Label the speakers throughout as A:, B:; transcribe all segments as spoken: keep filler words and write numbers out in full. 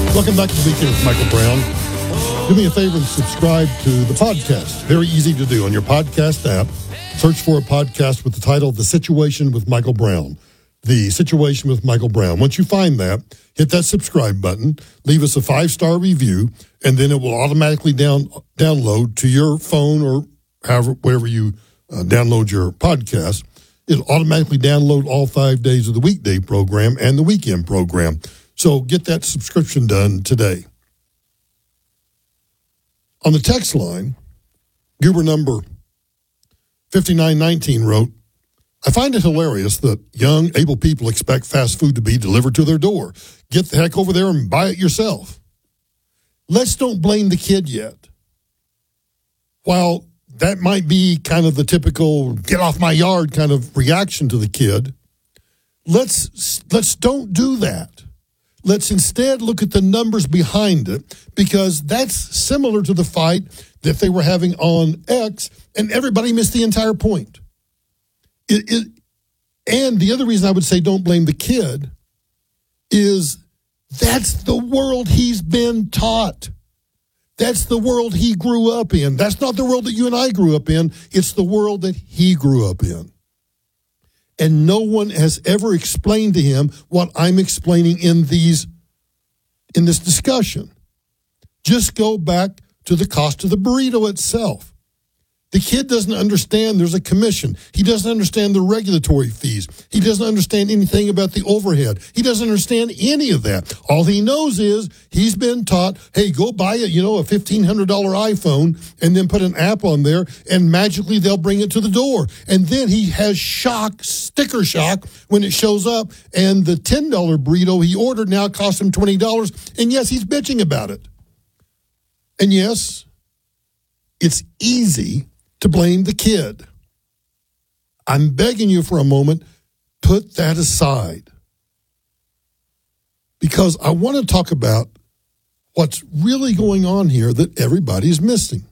A: Welcome back to the Weekend with Michael Brown. Do me a favor and subscribe to the podcast. Very easy to do on your podcast app. Search for a podcast with the title The Situation with Michael Brown. The Situation with Michael Brown. Once you find that, hit that subscribe button, leave us a five-star review, and then it will automatically down download to your phone or however, wherever you uh, download your podcast. It'll automatically download all five days of the weekday program and the weekend program. So get that subscription done today. On the text line, Goober number fifty-nine nineteen wrote, I find it hilarious that young, able people expect fast food to be delivered to their door. Get the heck over there and buy it yourself. Let's don't blame the kid yet. While that might be kind of the typical get off my yard kind of reaction to the kid, let's let's don't do that. Let's instead look at the numbers behind it, because that's similar to the fight that they were having on X, and everybody missed the entire point. It, it, and the other reason I would say don't blame the kid is that's the world he's been taught. That's the world he grew up in. That's not the world that you and I grew up in. It's the world that he grew up in. And no one has ever explained to him what I'm explaining in these, in this discussion. Just go back to the cost of the burrito itself. The kid doesn't understand there's a commission. He doesn't understand the regulatory fees. He doesn't understand anything about the overhead. He doesn't understand any of that. All he knows is he's been taught, hey, go buy it, you know, a fifteen hundred dollars iPhone and then put an app on there and magically they'll bring it to the door. And then he has shock, sticker shock when it shows up, and the ten dollars burrito he ordered now costs him twenty dollars. And yes, he's bitching about it. And yes, it's easy to blame the kid. I'm begging you for a moment, put that aside. Because I want to talk about what's really going on here that everybody's missing.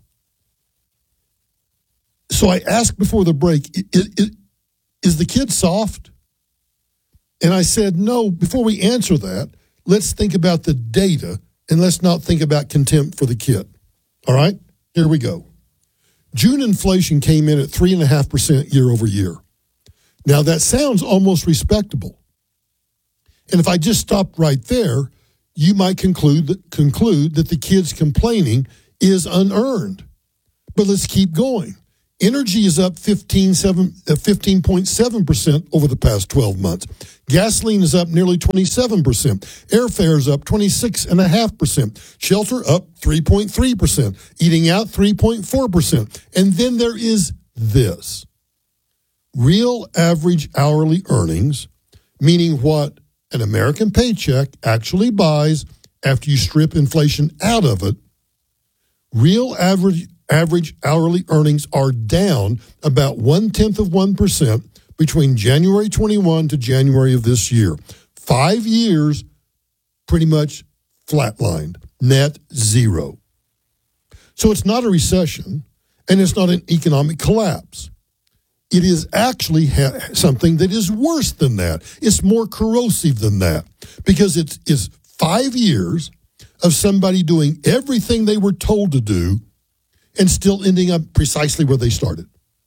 A: So I asked before the break, is, is, is the kid soft? And I said, no, before we answer that, let's think about the data and let's not think about contempt for the kid. All right, here we go. June inflation came in at three point five percent year over year. Now, that sounds almost respectable. And if I just stopped right there, you might conclude that, conclude that the kid's complaining is unearned. But let's keep going. Energy is up fifteen point seven percent over the past twelve months. Gasoline is up nearly twenty-seven percent. Airfare is up twenty-six point five percent. Shelter up three point three percent. Eating out three point four percent. And then there is this. Real average hourly earnings, meaning what an American paycheck actually buys after you strip inflation out of it. Real average Average hourly earnings are down about one-tenth of one percent between January twenty-one to January of this year. Five years, pretty much flatlined, net zero. So it's not a recession, and it's not an economic collapse. It is actually ha- something that is worse than that. It's more corrosive than that, because it's, it's five years of somebody doing everything they were told to do and still ending up precisely where they started,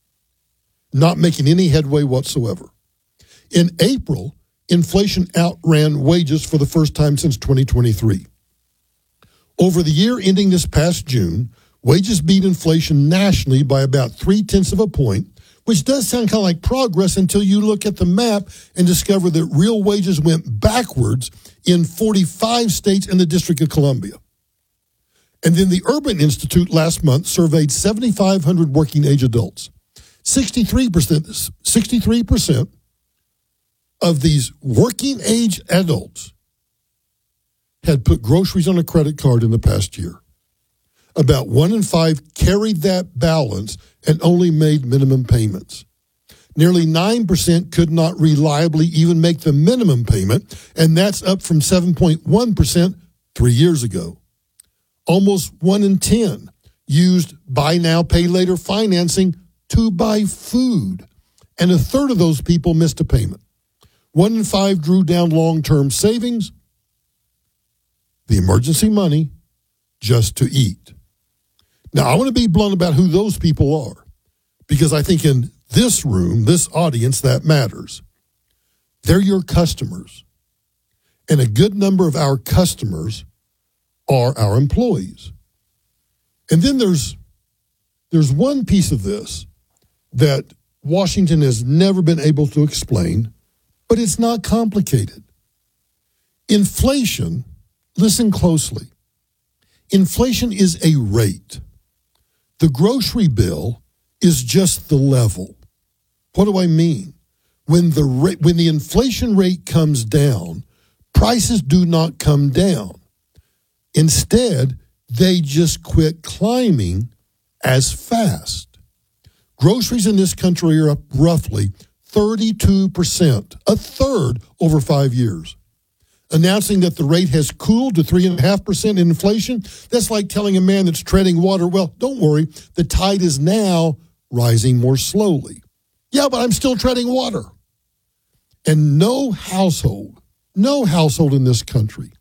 A: not making any headway whatsoever. In April, inflation outran wages for the first time since twenty twenty-three. Over the year ending this past June, wages beat inflation nationally by about three-tenths of a point, which does sound kind of like progress until you look at the map and discover that real wages went backwards in forty-five states and the District of Columbia. And then the Urban Institute last month surveyed seven thousand five hundred working-age adults. sixty-three percent, sixty-three percent of these working-age adults had put groceries on a credit card in the past year. About one in five carried that balance and only made minimum payments. Nearly nine percent could not reliably even make the minimum payment, and that's up from seven point one percent three years ago. Almost one in ten used buy now, pay later financing to buy food, and a third of those people missed a payment. One in five drew down long-term savings. the emergency money just to eat. Now, I want to be blunt about who those people are, because I think in this room, this audience, that matters. They're your customers. And a good number of our customers are our employees. And then there's there's one piece of this that Washington has never been able to explain, but it's not complicated. Inflation, listen closely. Inflation is a rate. The grocery bill is just the level. What do I mean? When the rate, when the inflation rate comes down, prices do not come down. Instead, they just quit climbing as fast. Groceries in this country are up roughly thirty-two percent, a third over five years. Announcing that the rate has cooled to three point five percent in inflation, that's like telling a man that's treading water, well, don't worry, the tide is now rising more slowly. Yeah, but I'm still treading water. And no household, no household in this country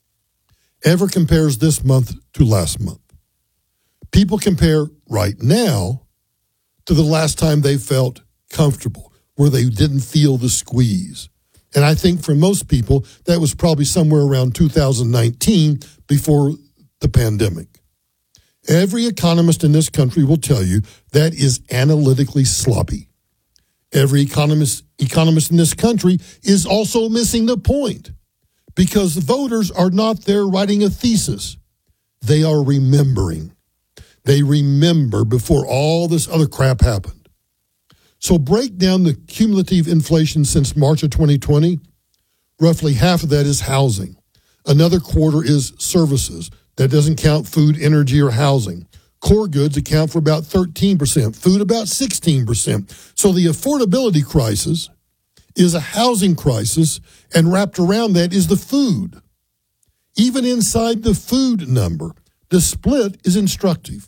A: ever compares this month to last month. People compare right now to the last time they felt comfortable, where they didn't feel the squeeze. And I think for most people, that was probably somewhere around two thousand nineteen, before the pandemic. Every economist in this country will tell you that is analytically sloppy. Every economist economist in this country is also missing the point, because the voters are not there writing a thesis. They are remembering. They remember before all this other crap happened. So break down the cumulative inflation since March of twenty twenty. Roughly half of that is housing. Another quarter is services. That doesn't count food, energy, or housing. Core goods account for about thirteen percent, food about sixteen percent. So the affordability crisis is a housing crisis, and wrapped around that is the food. Even inside the food number, the split is instructive.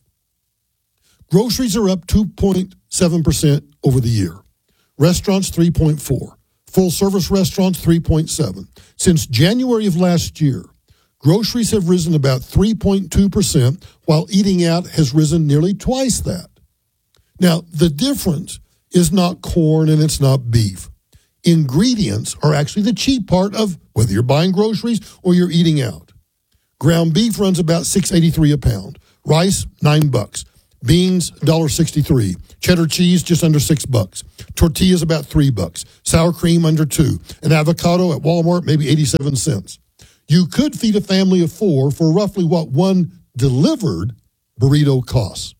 A: Groceries are up two point seven percent over the year. Restaurants, three point four. Full-service restaurants, three point seven. Since January of last year, groceries have risen about three point two percent, while eating out has risen nearly twice that. Now, the difference is not corn and it's not beef. Ingredients are actually the cheap part of whether you're buying groceries or you're eating out. Ground beef runs about six dollars and eighty-three cents a pound. Rice, nine bucks. Beans, one dollar and sixty-three cents. Cheddar cheese, just under six bucks. Tortillas, about three bucks. Sour cream, under two. An avocado at Walmart, maybe eighty-seven cents. You could feed a family of four for roughly what one delivered burrito costs.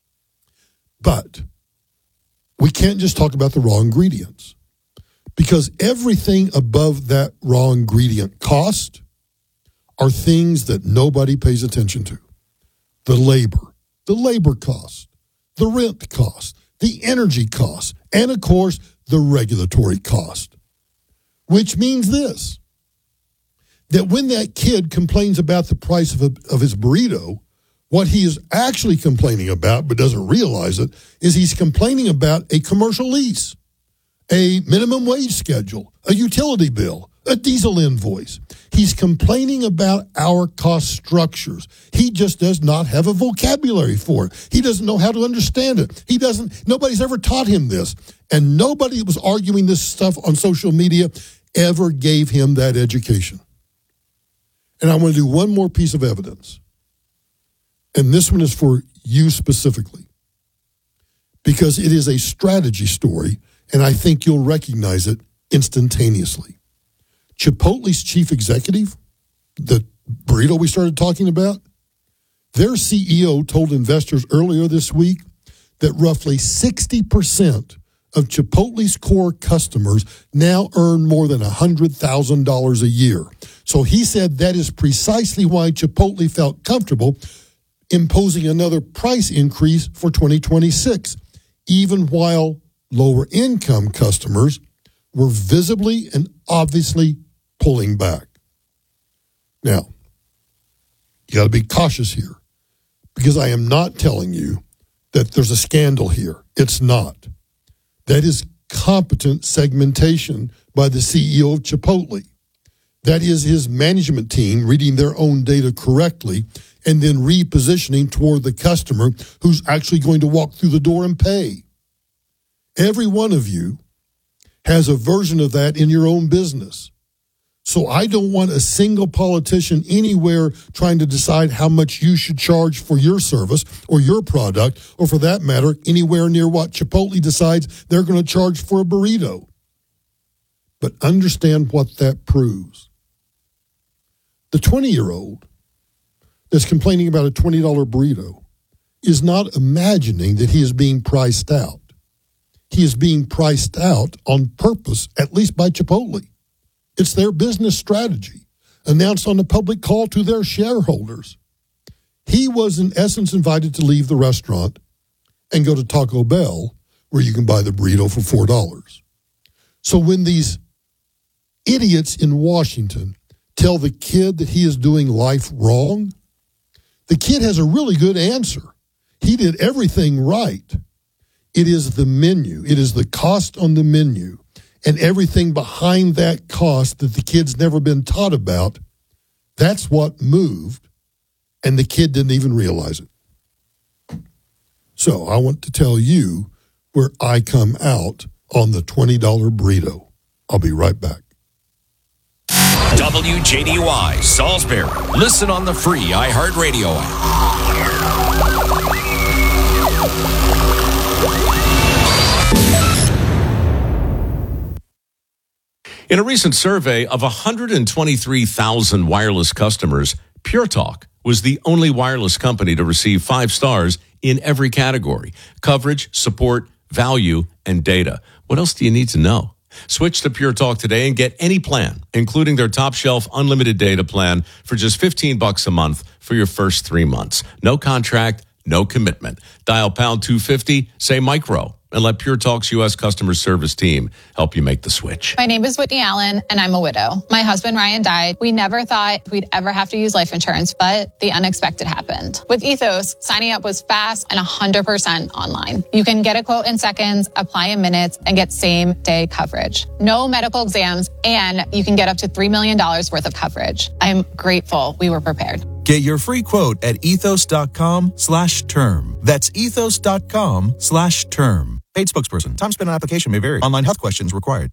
A: But we can't just talk about the raw ingredients, because everything above that raw ingredient cost are things that nobody pays attention to. The labor, the labor cost, the rent cost, the energy cost, and of course, the regulatory cost. Which means this, that when that kid complains about the price of, a, of his burrito, what he is actually complaining about, but doesn't realize it, is he's complaining about a commercial lease, a minimum wage schedule, a utility bill, a diesel invoice. He's complaining about our cost structures. He just does not have a vocabulary for it. He doesn't know how to understand it. He doesn't, nobody's ever taught him this. And nobody that was arguing this stuff on social media ever gave him that education. And I want to do one more piece of evidence. And this one is for you specifically, because it is a strategy story, and I think you'll recognize it instantaneously. Chipotle's chief executive, the burrito we started talking about, their C E O told investors earlier this week that roughly sixty percent of Chipotle's core customers now earn more than one hundred thousand dollars a year. So he said that is precisely why Chipotle felt comfortable imposing another price increase for twenty twenty-six, even while lower income customers were visibly and obviously pulling back. Now, you got to be cautious here, because I am not telling you that there's a scandal here. It's not. That is competent segmentation by the C E O of Chipotle. That is his management team reading their own data correctly and then repositioning toward the customer who's actually going to walk through the door and pay. Every one of you has a version of that in your own business. So I don't want a single politician anywhere trying to decide how much you should charge for your service or your product, or for that matter, anywhere near what Chipotle decides they're going to charge for a burrito. But understand what that proves. The twenty-year-old that's complaining about a twenty dollars burrito is not imagining that he is being priced out. He is being priced out on purpose, at least by Chipotle. It's their business strategy, announced on a public call to their shareholders. He was, in essence, invited to leave the restaurant and go to Taco Bell, where you can buy the burrito for four dollars. So when these idiots in Washington tell the kid that he is doing life wrong, the kid has a really good answer. He did everything right. It is the menu. It is the cost on the menu and everything behind that cost that the kid's never been taught about. That's what moved, and the kid didn't even realize it. So I want to tell you where I come out on the twenty dollars burrito. I'll be right back.
B: W J D Y Salisbury. Listen on the free iHeartRadio app. In a recent survey of one hundred twenty-three thousand wireless customers, Pure Talk was the only wireless company to receive five stars in every category: coverage, support, value, and data. What else do you need to know? Switch to Pure Talk today and get any plan, including their top shelf unlimited data plan, for just fifteen bucks a month for your first three months. No contract, no commitment. Dial pound two fifty, say micro, and let Pure Talk's U S customer service team help you make the switch.
C: My name is Whitney Allen, and I'm a widow. My husband, Ryan, died. We never thought we'd ever have to use life insurance, but the unexpected happened. With Ethos, signing up was fast and one hundred percent online. You can get a quote in seconds, apply in minutes, and get same-day coverage. No medical exams, and you can get up to three million dollars worth of coverage. I'm grateful we were prepared.
D: Get your free quote at ethos.com slash term. That's ethos.com slash term. Paid spokesperson. Time spent on application may vary. Online health questions required.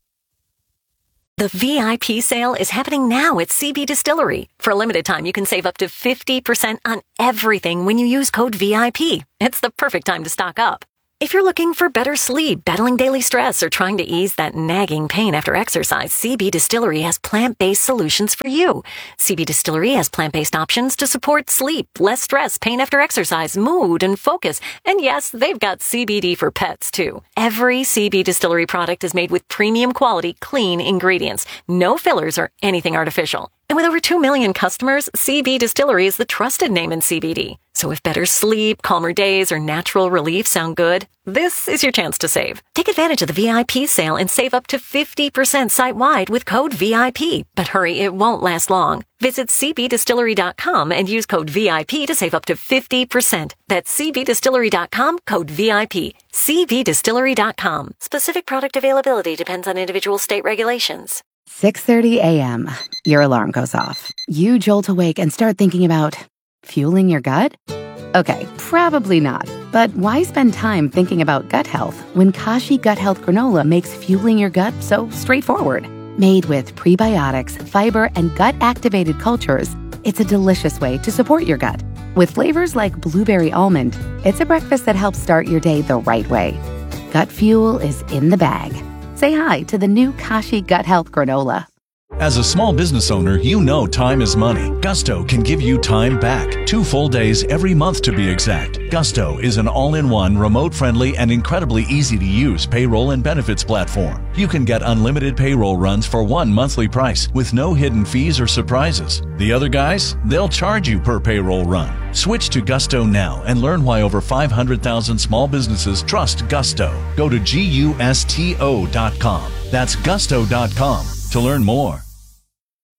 E: The V I P sale is happening now at C B Distillery. For a limited time, you can save up to fifty percent on everything when you use code V I P. It's the perfect time to stock up. If you're looking for better sleep, battling daily stress, or trying to ease that nagging pain after exercise, C B Distillery has plant-based solutions for you. C B Distillery has plant-based options to support sleep, less stress, pain after exercise, mood, and focus. And yes, they've got C B D for pets, too. Every C B Distillery product is made with premium quality, clean ingredients. No fillers or anything artificial. And with over two million customers, C B Distillery is the trusted name in C B D. So if better sleep, calmer days, or natural relief sound good, this is your chance to save. Take advantage of the V I P sale and save up to fifty percent site-wide with code V I P. But hurry, it won't last long. Visit c b distillery dot com and use code V I P to save up to fifty percent. That's c b distillery dot com, code V I P. c b distillery dot com. Specific product availability depends on individual state regulations.
F: six thirty a.m. Your alarm goes off. You jolt awake and start thinking about fueling your gut? Okay, probably not. But why spend time thinking about gut health when Kashi Gut Health Granola makes fueling your gut so straightforward? Made with prebiotics, fiber, and gut-activated cultures, it's a delicious way to support your gut. With flavors like blueberry almond, it's a breakfast that helps start your day the right way. Gut fuel is in the bag. Say hi to the new Kashi Gut Health Granola.
G: As a small business owner, you know time is money. Gusto can give you time back. Two full days every month to be exact. Gusto is an all-in-one, remote-friendly, and incredibly easy-to-use payroll and benefits platform. You can get unlimited payroll runs for one monthly price with no hidden fees or surprises. The other guys, they'll charge you per payroll run. Switch to Gusto now and learn why over five hundred thousand small businesses trust Gusto. Go to gusto dot com. That's gusto dot com to learn more.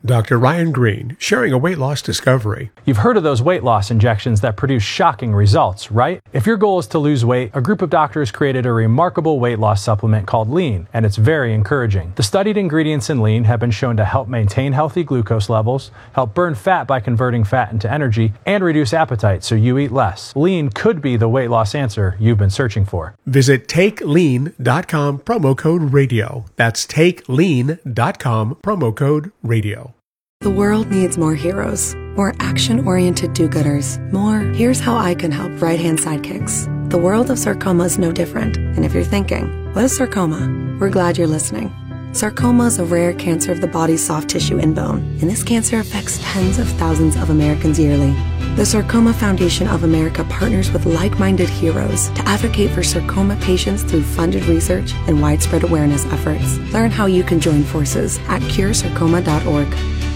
H: Doctor Ryan Green, sharing a weight loss discovery.
I: You've heard of those weight loss injections that produce shocking results, right? If your goal is to lose weight, a group of doctors created a remarkable weight loss supplement called Lean, and it's very encouraging. The studied ingredients in Lean have been shown to help maintain healthy glucose levels, help burn fat by converting fat into energy, and reduce appetite so you eat less. Lean could be the weight loss answer you've been searching for.
H: Visit take lean dot com, promo code radio. That's take lean dot com, promo code radio.
J: The world needs more heroes, more action-oriented do-gooders, more here's how I can help right-hand sidekicks. The world of sarcoma is no different, and if you're thinking, what is sarcoma? We're glad you're listening. Sarcoma is a rare cancer of the body's soft tissue and bone, and this cancer affects tens of thousands of Americans yearly. The Sarcoma Foundation of America partners with like-minded heroes to advocate for sarcoma patients through funded research and widespread awareness efforts. Learn how you can join forces at cure sarcoma dot org.